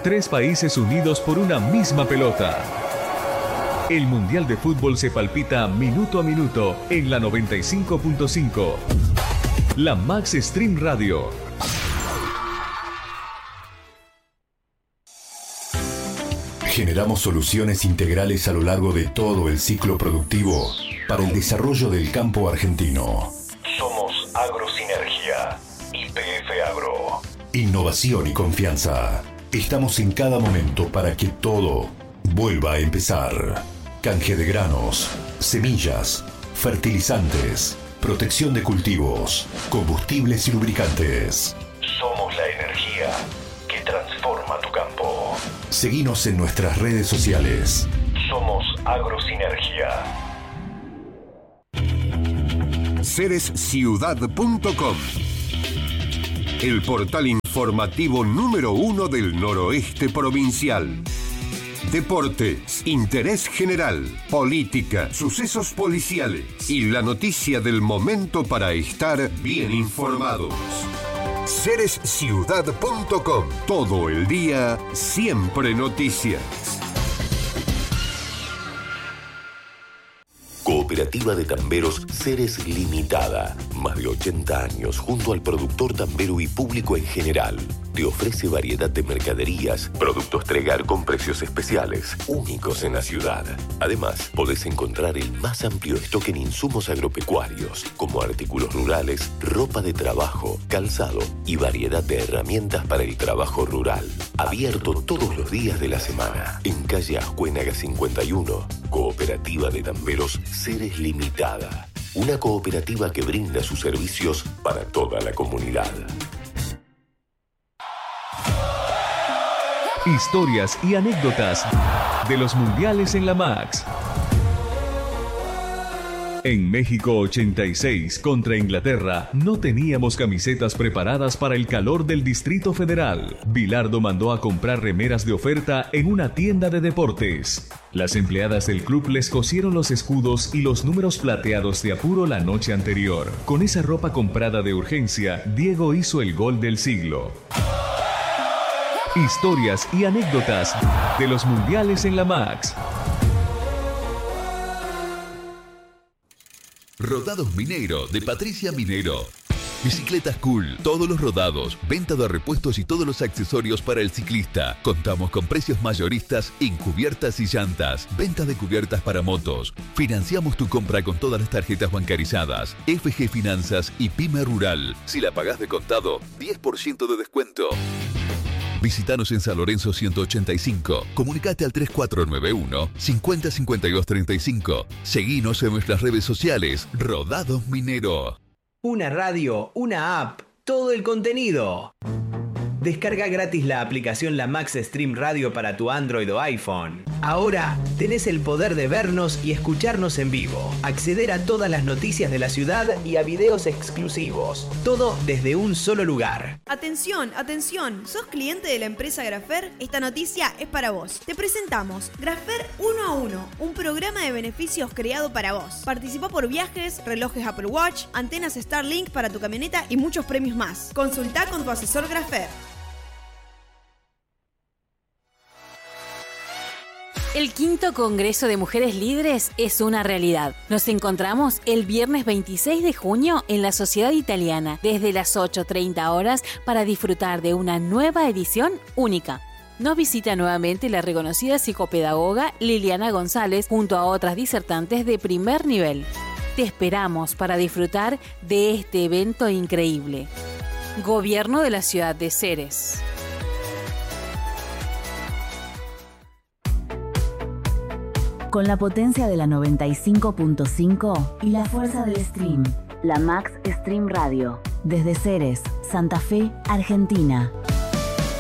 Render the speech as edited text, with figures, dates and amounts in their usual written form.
3 países unidos por una misma pelota. El Mundial de Fútbol se palpita minuto a minuto en la 95.5. La Max Stream Radio. Generamos soluciones integrales a lo largo de todo el ciclo productivo para el desarrollo del campo argentino. Somos Agrosinergia, YPF Agro. Innovación y confianza. Estamos en cada momento para que todo vuelva a empezar. Canje de granos, semillas, fertilizantes, protección de cultivos, combustibles y lubricantes. Somos la energía que transforma tu campo. Seguinos en nuestras redes sociales. Somos Agrosinergia. Ceresciudad.com, el portal informativo número 1 del noroeste provincial. Deportes, interés general, política, sucesos policiales y la noticia del momento para estar bien informados. Ceresciudad.com, todo el día, siempre noticias. Cooperativa de Tamberos Ceres Limitada. Más de 80 años junto al productor tambero y público en general. Te ofrece variedad de mercaderías, productos Tregar con precios especiales, únicos en la ciudad. Además, podés encontrar el más amplio stock en insumos agropecuarios, como artículos rurales, ropa de trabajo, calzado y variedad de herramientas para el trabajo rural. Abierto todos los días de la semana. En calle Ascuénaga 51, Cooperativa de Tamberos Ceres Limitada. Una cooperativa que brinda sus servicios para toda la comunidad. Historias y anécdotas de los mundiales en la Max. En México 86 contra Inglaterra no teníamos camisetas preparadas para el calor del Distrito Federal. Bilardo mandó a comprar remeras de oferta en una tienda de deportes. Las empleadas del club les cosieron los escudos y los números plateados de apuro la noche anterior. Con esa ropa comprada de urgencia, Diego hizo el gol del siglo. Historias y anécdotas de los mundiales en la Max. Rodados Minero, de Patricia Minero. Bicicletas cool, todos los rodados, venta de repuestos y todos los accesorios para el ciclista. Contamos con precios mayoristas en cubiertas y llantas, venta de cubiertas para motos. Financiamos tu compra con todas las tarjetas bancarizadas, FG Finanzas y Pyme Rural. Si la pagás de contado, 10% de descuento. Visítanos en San Lorenzo 185. Comunicate al 3491 50 52 35. Seguinos en nuestras redes sociales. Rodados Minero. Una radio, una app, todo el contenido. Descarga gratis la aplicación La Max Stream Radio para tu Android o iPhone. Ahora tenés el poder de vernos y escucharnos en vivo, acceder a todas las noticias de la ciudad y a videos exclusivos. Todo desde un solo lugar. Atención, atención, ¿sos cliente de la empresa Grafer? Esta noticia es para vos. Te presentamos Grafer 1 a 1, un programa de beneficios creado para vos. Participá por viajes, relojes Apple Watch, antenas Starlink para tu camioneta y muchos premios más. Consultá con tu asesor Grafer. El 5º Congreso de Mujeres Líderes es una realidad. Nos encontramos el viernes 26 de junio en la Sociedad Italiana, desde las 8:30 horas, para disfrutar de una nueva edición única. Nos visita nuevamente la reconocida psicopedagoga Liliana González junto a otras disertantes de primer nivel. Te esperamos para disfrutar de este evento increíble. Gobierno de la Ciudad de Ceres. Con la potencia de la 95.5 y la fuerza del stream. La Max Stream Radio. Desde Ceres, Santa Fe, Argentina.